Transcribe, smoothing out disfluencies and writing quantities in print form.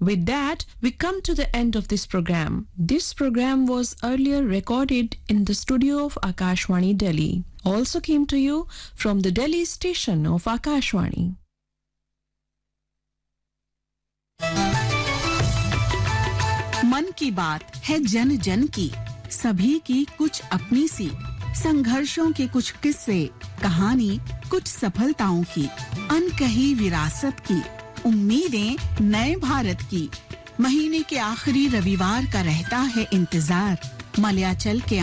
With that, we come to the end of this program. This program was earlier recorded in the studio of Akashvani Delhi. Also came to you from the Delhi station of Akashvani. मन की बात है जन जन की, सभी की कुछ अपनी सी, संघर्षों के कुछ किस्से, कहानी कुछ सफलताओं की, अनकही विरासत की, उम्मीदें नए भारत की। महीने के आखिरी रविवार का रहता है इंतजार, मलयाचल के